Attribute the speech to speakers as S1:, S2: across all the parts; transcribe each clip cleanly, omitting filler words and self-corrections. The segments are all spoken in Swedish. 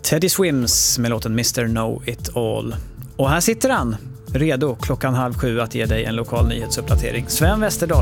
S1: Teddy Swims med låten Mr. Know It All. Och här sitter han, redo 6:30 att ge dig en lokal nyhetsuppdatering. Sven Westerdahl.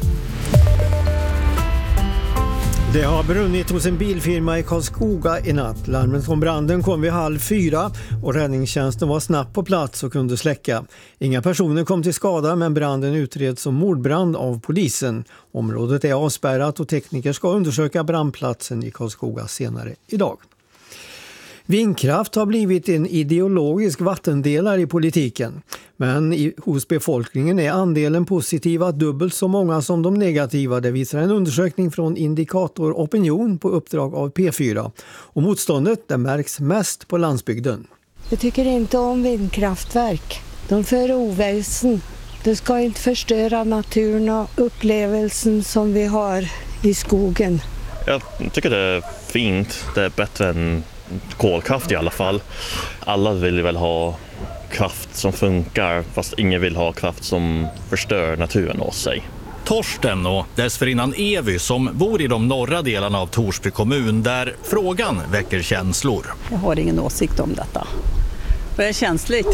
S2: Det har brunnit hos en bilfirma i Karlskoga i natt. Larmen från branden kom vid 3:30 och räddningstjänsten var snabbt på plats och kunde släcka. Inga personer kom till skada, men branden utreds som mordbrand av polisen. Området är avspärrat och tekniker ska undersöka brandplatsen i Karlskoga senare idag. Vindkraft har blivit en ideologisk vattendelare i politiken. Men hos befolkningen är andelen positiva dubbelt så många som de negativa. Det visar en undersökning från Indikator Opinion på uppdrag av P4. Och motståndet det märks mest på landsbygden.
S3: Jag tycker inte om vindkraftverk. De för oväsen. Det ska inte förstöra naturen och upplevelsen som vi har i skogen.
S4: Jag tycker det är fint. Det är bättre än kolkraft i alla fall. Alla vill väl ha kraft som funkar, fast ingen vill ha kraft som förstör naturen åt sig.
S5: Torsten och dessförinnan Evy som bor i de norra delarna av Torsby kommun där frågan väcker känslor.
S6: Jag har ingen åsikt om detta. Det är känsligt.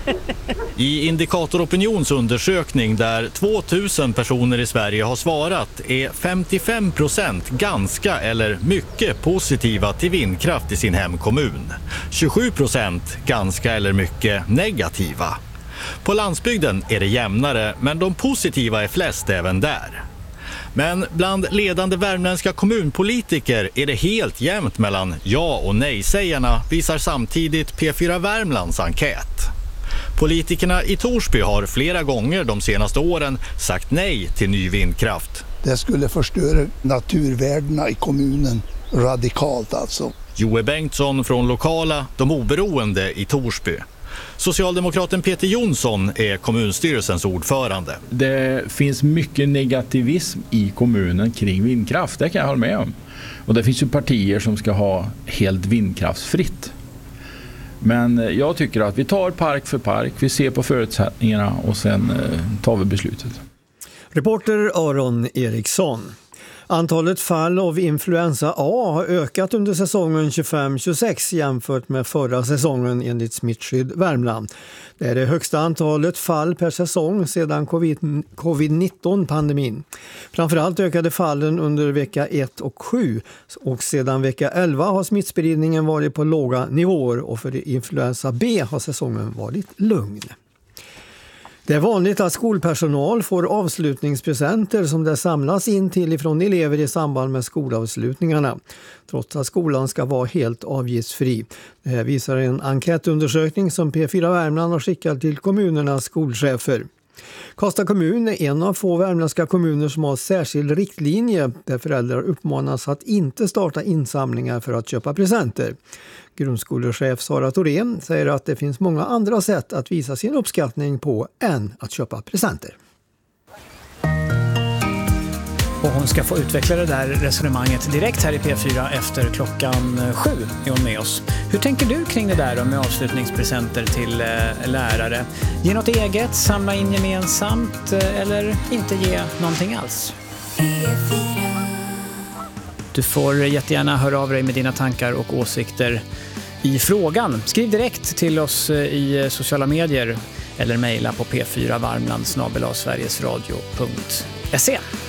S5: I Indikator Opinions undersökning där 2000 personer i Sverige har svarat är 55% ganska eller mycket positiva till vindkraft i sin hemkommun. 27% ganska eller mycket negativa. På landsbygden är det jämnare, men de positiva är flest även där. Men bland ledande värmländska kommunpolitiker är det helt jämnt mellan ja- och nej-sägarna, visar samtidigt P4 Värmlands enkät. Politikerna i Torsby har flera gånger de senaste åren sagt nej till ny vindkraft.
S7: Det skulle förstöra naturvärdena i kommunen radikalt alltså.
S5: Joe Bengtsson från lokala De oberoende i Torsby. Socialdemokraten Peter Jonsson är kommunstyrelsens ordförande.
S8: Det finns mycket negativism i kommunen kring vindkraft, det kan jag hålla med om. Och det finns ju partier som ska ha helt vindkraftsfritt. Men jag tycker att vi tar park för park, vi ser på förutsättningarna och sen tar vi beslutet.
S2: Reporter Aron Eriksson. Antalet fall av influensa A har ökat under säsongen 25-26 jämfört med förra säsongen enligt Smittskydd Värmland. Det är det högsta antalet fall per säsong sedan covid-19-pandemin. Framförallt ökade fallen under vecka 1 och 7 och sedan vecka 11 har smittspridningen varit på låga nivåer och för influensa B har säsongen varit lugn. Det är vanligt att skolpersonal får avslutningspresenter som det samlas in till ifrån elever i samband med skolavslutningarna, trots att skolan ska vara helt avgiftsfri. Det här visar en enkätundersökning som P4 Värmland har skickat till kommunernas skolchefer. Karlstad kommun är en av få värmländska kommuner som har särskild riktlinje där föräldrar uppmanas att inte starta insamlingar för att köpa presenter. Grundskolechef Sara Thorén säger att det finns många andra sätt att visa sin uppskattning på än att köpa presenter.
S1: Och hon ska få utveckla det där resonemanget direkt här i P4 efter 7:00 är hon med oss. Hur tänker du kring det där med avslutningspresenter till lärare? Ge något eget, samla in gemensamt eller inte ge någonting alls? Du får jättegärna höra av dig med dina tankar och åsikter i frågan. Skriv direkt till oss i sociala medier eller mejla på p4varmland@sverigesradio.se.